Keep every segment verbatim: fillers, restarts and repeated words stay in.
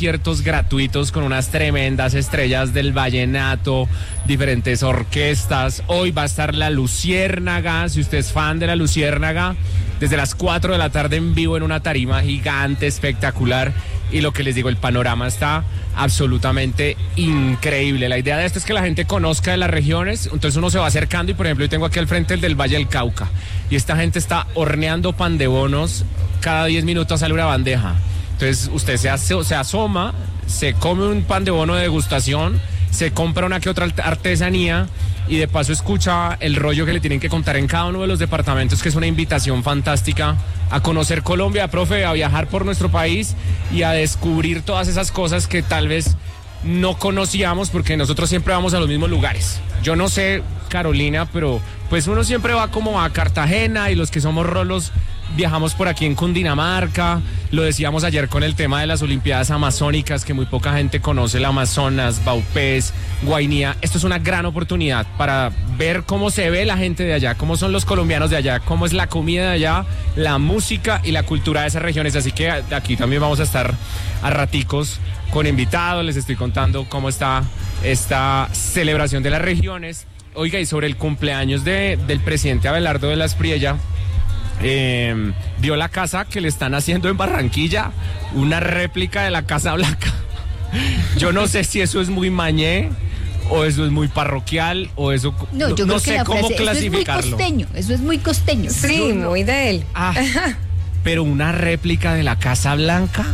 conciertos gratuitos con unas tremendas estrellas del vallenato, diferentes orquestas. Hoy va a estar la Luciérnaga, si usted es fan de la Luciérnaga, desde las cuatro de la tarde en vivo en una tarima gigante, espectacular. Y lo que les digo, el panorama está absolutamente increíble. La idea de esto es que la gente conozca de las regiones, entonces uno se va acercando y, por ejemplo, yo tengo aquí al frente el del Valle del Cauca y esta gente está horneando pan de bonos, cada diez minutos sale una bandeja. Entonces usted se, hace, se asoma, se come un pan de bono de degustación, se compra una que otra artesanía y de paso escucha el rollo que le tienen que contar en cada uno de los departamentos, que es una invitación fantástica a conocer Colombia, profe, a viajar por nuestro país y a descubrir todas esas cosas que tal vez no conocíamos, porque nosotros siempre vamos a los mismos lugares. Yo no sé, Carolina, pero pues uno siempre va como a Cartagena y los que somos rolos viajamos por aquí en Cundinamarca. Lo decíamos ayer con el tema de las Olimpiadas Amazónicas, que muy poca gente conoce el Amazonas, Baupés, Guainía. Esto es una gran oportunidad para ver cómo se ve la gente de allá, cómo son los colombianos de allá, cómo es la comida de allá, la música y la cultura de esas regiones. Así que aquí también vamos a estar a raticos con invitados. Les estoy contando cómo está esta celebración de las regiones. Oiga, y sobre el cumpleaños de, del presidente Abelardo de la Espriella, Eh, vio la casa que le están haciendo en Barranquilla, una réplica de la Casa Blanca. Yo no sé si eso es muy mañé o eso es muy parroquial o eso no, no, yo no creo sé que la cómo frase, clasificarlo. Eso es muy costeño, eso es muy costeño. Sí, no, muy de él. Ah, pero una réplica de la Casa Blanca.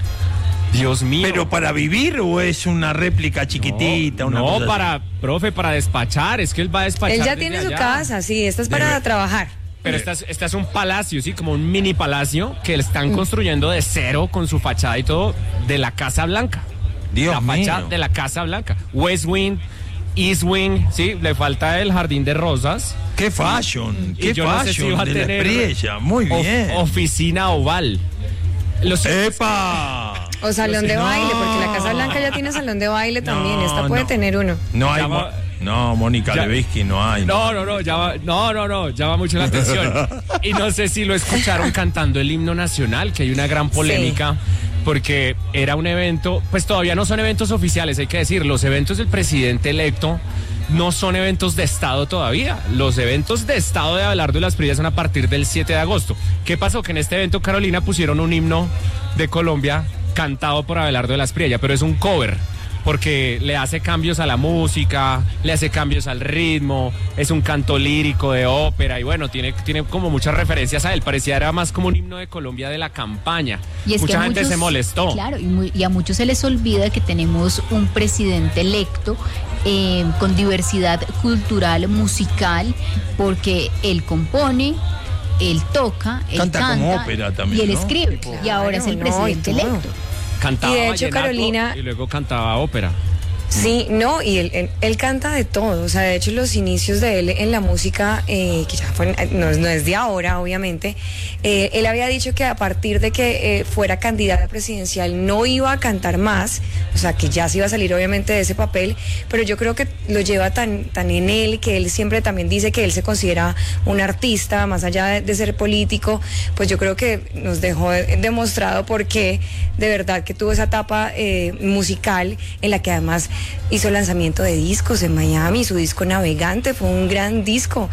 Dios mío. ¿Pero para vivir o es una réplica chiquitita? No, una no cosa para, así? profe, para despachar. Es que él va a despachar. Él ya desde tiene su allá. casa, sí, esta es para Debe. trabajar. Pero esta es, esta es un palacio, sí, como un mini palacio que le están construyendo de cero con su fachada y todo de la Casa Blanca. Dios la fachada mío. de la Casa Blanca. West Wing, East Wing, sí, le falta el jardín de rosas. ¡Qué fashion! Y ¡Qué yo no sé si fashion va a de la tener Espriella! Muy of- bien. oficina oval. Los, ¡Epa! O salón de No. baile, porque la Casa Blanca ya tiene salón de baile también. No, Esta puede no. tener uno. No hay... Ya Mo- va- No, Mónica Ya- Lewinsky no hay. No, no, no, llama, no, no, no, llama mucho la atención. Y no sé si lo escucharon cantando el himno nacional, que hay una gran polémica, sí, porque era un evento, pues todavía no son eventos oficiales, hay que decir, los eventos del presidente electo no son eventos de Estado todavía. Los eventos de Estado de Abelardo de la Espriella son a partir del siete de agosto. ¿Qué pasó? Que en este evento, Carolina, pusieron un himno de Colombia cantado por Abelardo de la Espriella, pero es un cover, porque le hace cambios a la música, le hace cambios al ritmo, es un canto lírico de ópera y bueno, tiene, tiene como muchas referencias a él. Parecía era más como un himno de Colombia de la campaña. Y es Mucha que a gente muchos, se molestó. Claro, y, muy, y a muchos se les olvida que tenemos un presidente electo eh, con diversidad cultural, musical, porque él compone, él toca, él Canta canta, como ópera también, y él ¿no? escribe. Claro, y ahora es el no, presidente y todo. electo. Cantaba Y de hecho, vallenato Carolina- y luego cantaba ópera. Sí, no, y él, él, él canta de todo, o sea, de hecho los inicios de él en la música, eh, que ya fue, no, no es de ahora, obviamente, eh, él había dicho que a partir de que eh, fuera candidata presidencial no iba a cantar más, o sea, que ya se iba a salir obviamente de ese papel, pero yo creo que lo lleva tan, tan en él, que él siempre también dice que él se considera un artista, más allá de, de ser político, pues yo creo que nos dejó demostrado por qué de verdad que tuvo esa etapa eh, musical en la que además hizo lanzamiento de discos en Miami, su disco Navegante fue un gran disco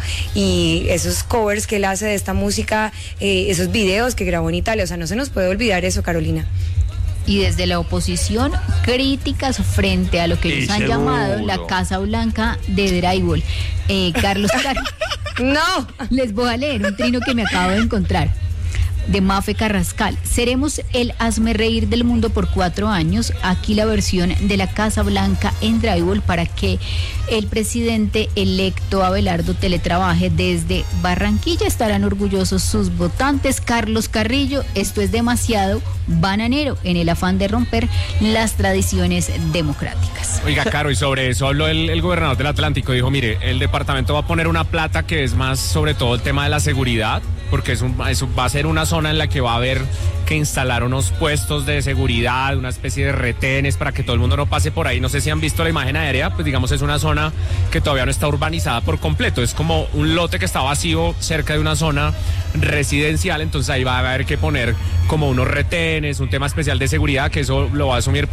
y esos covers que él hace de esta música, eh, esos videos que grabó en Italia, o sea, no se nos puede olvidar eso, Carolina. Y desde la oposición, críticas frente a lo que Sí, ellos han seguro. llamado la Casa Blanca de Drywall. Eh, Carlos Car- No, Les voy a leer un trino que me acabo de encontrar. De Mafe Carrascal. Seremos el hazme reír del mundo por cuatro años. Aquí la versión de la Casa Blanca en Drywall para que el presidente electo Abelardo teletrabaje desde Barranquilla. Estarán orgullosos sus votantes. Carlos Carrillo, esto es demasiado bananero en el afán de romper las tradiciones democráticas. Oiga, Caro, y sobre eso habló el, el gobernador del Atlántico. Dijo, mire, el departamento va a poner una plata que es más sobre todo el tema de la seguridad, porque es un, es, va a ser una zona en la que va a haber que instalar unos puestos de seguridad, una especie de retenes para que todo el mundo no pase por ahí. No sé si han visto la imagen aérea, pues digamos es una zona que todavía no está urbanizada por completo. Es como un lote que está vacío cerca de una zona residencial, entonces ahí va a haber que poner como unos retenes, un tema especial de seguridad, que eso lo va a asumir